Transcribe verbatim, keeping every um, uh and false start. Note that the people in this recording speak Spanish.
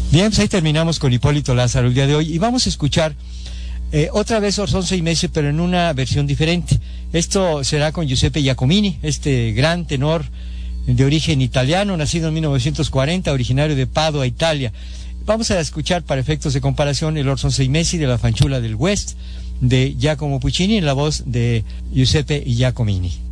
Bien, pues ahí terminamos con Hipólito Lázaro el día de hoy y vamos a escuchar eh, otra vez Orsón Sei Mesi, pero en una versión diferente. Esto será con Giuseppe Giacomini, este gran tenor de origen italiano, nacido en mil novecientos cuarenta, originario de Padua, Italia. Vamos a escuchar, para efectos de comparación, el Orsón Sei Mesi de la Fanciulla del West de Giacomo Puccini en la voz de Giuseppe Giacomini.